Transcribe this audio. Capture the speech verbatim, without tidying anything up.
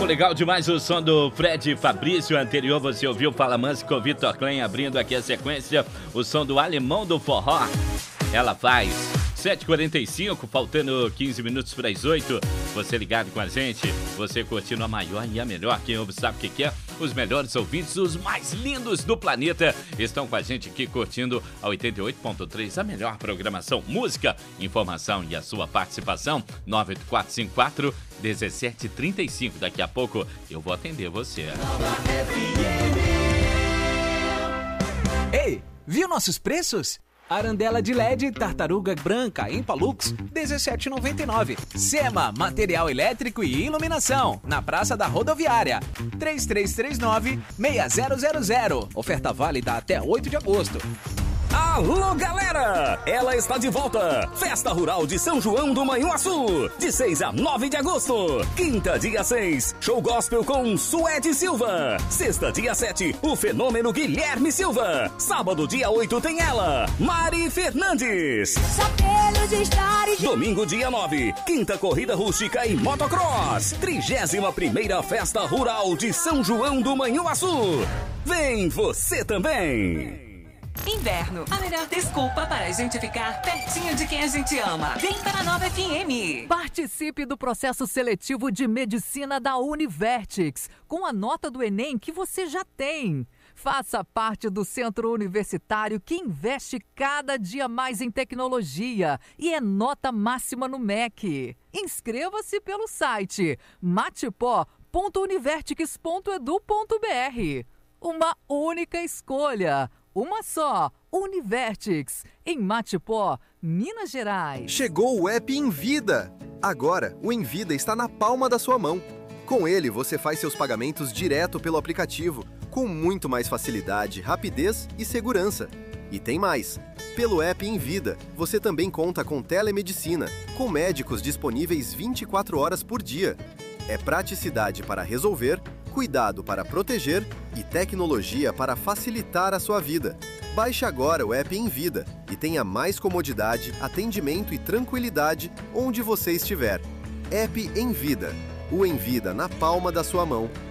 legal demais o som do Fred Fabrício. Anterior você ouviu Fala Mansa com o Vitor Klein, abrindo aqui a sequência, o som do Alemão do Forró. Ela faz sete e quarenta e cinco, faltando quinze minutos para as oito. Você ligado com a gente, você curtindo a maior e a melhor. Quem ouve sabe o que que é. Os melhores ouvintes, os mais lindos do planeta, estão com a gente aqui curtindo a oitenta e oito ponto três, a melhor programação, música, informação e a sua participação. nove oito quatro cinco quatro um sete três cinco. Daqui a pouco eu vou atender você. Ei, viu nossos preços? Arandela de L E D Tartaruga Branca Impalux dezessete reais e noventa e nove centavos. Sema, material elétrico e iluminação, na Praça da Rodoviária. três três três nove, seis zero zero zero. Oferta válida até oito de agosto. Alô, galera! Ela está de volta! Festa Rural de São João do Manhuaçu, de seis a nove de agosto. Quinta, dia seis, show gospel com Suede Silva. Sexta, dia sete, o fenômeno Guilherme Silva. Sábado, dia oito, tem ela, Mari Fernandes. Domingo, dia nove, quinta corrida rústica e motocross. Trigésima primeira Festa Rural de São João do Manhuaçu. Vem você também! Inverno, a melhor desculpa para a gente ficar pertinho de quem a gente ama. Vem para a Nova F M. Participe do processo seletivo de medicina da Univertix, com a nota do Enem que você já tem. Faça parte do centro universitário que investe cada dia mais em tecnologia e é nota máxima no M E C. Inscreva-se pelo site matipó ponto univertix ponto edu ponto br. Uma única escolha. Uma só, Univertix, em Matipó, Minas Gerais. Chegou o app Envida! Agora, o Envida está na palma da sua mão. Com ele, você faz seus pagamentos direto pelo aplicativo, com muito mais facilidade, rapidez e segurança. E tem mais! Pelo app Envida, você também conta com telemedicina, com médicos disponíveis vinte e quatro horas por dia. É praticidade para resolver, cuidado para proteger e tecnologia para facilitar a sua vida. Baixe agora o app Envida e tenha mais comodidade, atendimento e tranquilidade onde você estiver. App Envida. O Envida na palma da sua mão.